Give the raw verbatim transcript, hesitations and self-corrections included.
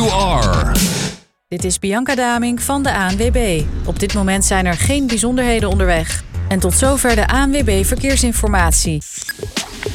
you are. Dit is Bianca Daming van de A N W B. Op dit moment zijn er geen bijzonderheden onderweg. En tot zover de A N W B Verkeersinformatie.